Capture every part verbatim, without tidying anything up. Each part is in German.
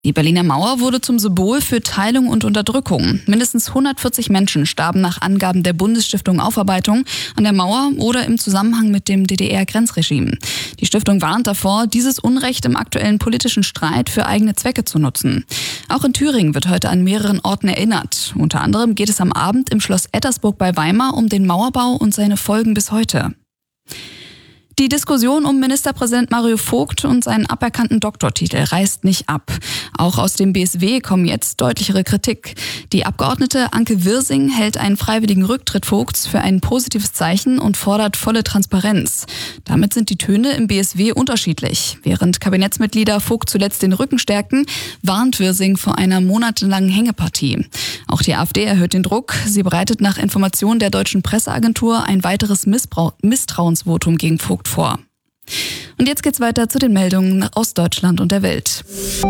Die Berliner Mauer wurde zum Symbol für Teilung und Unterdrückung. Mindestens hundertvierzig Menschen starben nach Angaben der Bundesstiftung Aufarbeitung an der Mauer oder im Zusammenhang mit dem D D R-Grenzregime. Die Stiftung warnt davor, dieses Unrecht im aktuellen politischen Streit für eigene Zwecke zu nutzen. Auch in Thüringen wird heute an mehreren Orten erinnert. Unter anderem geht es am Abend im Schloss Ettersburg bei Weimar um den Mauerbau und seine Folgen bis heute. Die Diskussion um Ministerpräsident Mario Vogt und seinen aberkannten Doktortitel reißt nicht ab. Auch aus dem B S W kommt jetzt deutlichere Kritik. Die Abgeordnete Anke Wirsing hält einen freiwilligen Rücktritt Vogts für ein positives Zeichen und fordert volle Transparenz. Damit sind die Töne im B S W unterschiedlich. Während Kabinettsmitglieder Vogt zuletzt den Rücken stärkten, warnt Wirsing vor einer monatelangen Hängepartie. Auch die AfD erhöht den Druck. Sie bereitet nach Informationen der deutschen Presseagentur ein weiteres Missbrauch- Misstrauensvotum gegen Vogt vor. Und jetzt geht's weiter zu den Meldungen aus Deutschland und der Welt.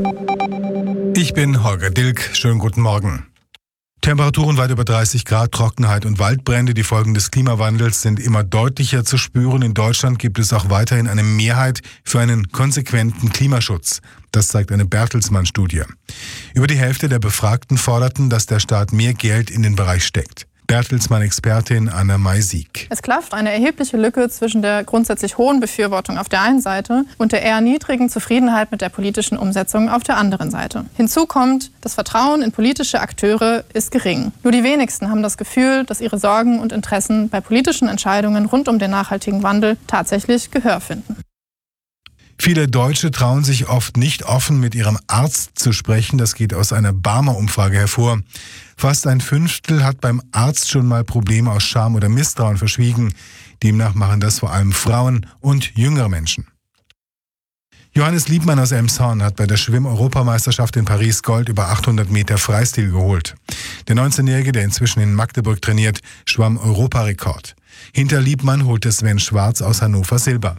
Ich bin Holger Dilk. Schönen guten Morgen. Temperaturen weit über dreißig Grad, Trockenheit und Waldbrände. Die Folgen des Klimawandels sind immer deutlicher zu spüren. In Deutschland gibt es auch weiterhin eine Mehrheit für einen konsequenten Klimaschutz. Das zeigt eine Bertelsmann-Studie. Über die Hälfte der Befragten forderten, dass der Staat mehr Geld in den Bereich steckt. Bertelsmann-Expertin Anna May-Sieg. Es klafft eine erhebliche Lücke zwischen der grundsätzlich hohen Befürwortung auf der einen Seite und der eher niedrigen Zufriedenheit mit der politischen Umsetzung auf der anderen Seite. Hinzu kommt, das Vertrauen in politische Akteure ist gering. Nur die wenigsten haben das Gefühl, dass ihre Sorgen und Interessen bei politischen Entscheidungen rund um den nachhaltigen Wandel tatsächlich Gehör finden. Viele Deutsche trauen sich oft nicht offen, mit ihrem Arzt zu sprechen. Das geht aus einer Barmer-Umfrage hervor. Fast ein Fünftel hat beim Arzt schon mal Probleme aus Scham oder Misstrauen verschwiegen. Demnach machen das vor allem Frauen und jüngere Menschen. Johannes Liebmann aus Elmshorn hat bei der Schwimm-Europameisterschaft in Paris Gold über achthundert Meter Freistil geholt. Der neunzehnjährige, der inzwischen in Magdeburg trainiert, schwamm Europarekord. Hinter Liebmann holte Sven Schwarz aus Hannover Silber.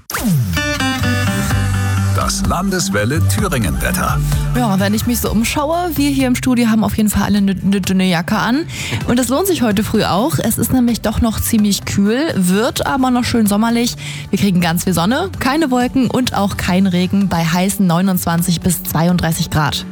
Das Landeswelle Thüringen-Wetter. Ja, wenn ich mich so umschaue, wir hier im Studio haben auf jeden Fall alle eine, eine dünne Jacke an. Und das lohnt sich heute früh auch. Es ist nämlich doch noch ziemlich kühl, wird aber noch schön sommerlich. Wir kriegen ganz viel Sonne, keine Wolken und auch kein Regen bei heißen neunundzwanzig bis zweiunddreißig Grad.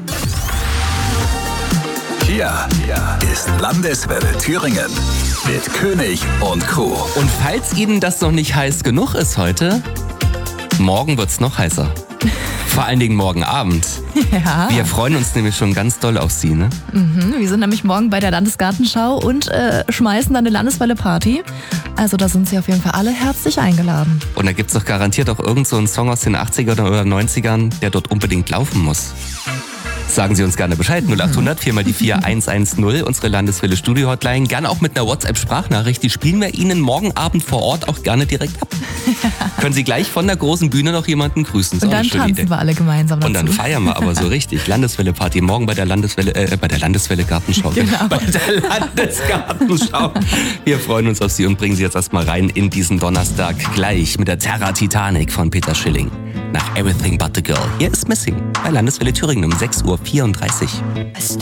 Hier ist Landeswelle Thüringen mit König und Crew. Und falls Ihnen das noch nicht heiß genug ist heute, morgen wird's noch heißer. Vor allen Dingen morgen Abend. Ja. Wir freuen uns nämlich schon ganz doll auf Sie, ne? Mhm, wir sind nämlich morgen bei der Landesgartenschau und äh, schmeißen dann eine Landeswelle-Party. Also da sind Sie auf jeden Fall alle herzlich eingeladen. Und da gibt's doch garantiert auch irgend so einen Song aus den achtzigern oder neunzigern, der dort unbedingt laufen muss. Sagen Sie uns gerne Bescheid. null acht hundert vier mal die vier eins eins null, unsere Landeswelle Studio Hotline. Gerne auch mit einer WhatsApp-Sprachnachricht. Die spielen wir Ihnen morgen Abend vor Ort auch gerne direkt ab. Können Sie gleich von der großen Bühne noch jemanden grüßen. Und dann tanzen Idee. wir alle gemeinsam dazu. Und dann feiern wir aber so richtig. Landeswelle Party morgen bei der Landeswelle, äh, bei der Landeswelle Gartenschau. Genau. Bei der Landesgartenschau. Wir freuen uns auf Sie und bringen Sie jetzt erstmal rein in diesen Donnerstag gleich mit der Terra Titanic von Peter Schilling. Nach Everything But The Girl. Hier ist Missing bei Landeswelle Thüringen um sechs Uhr vierunddreißig.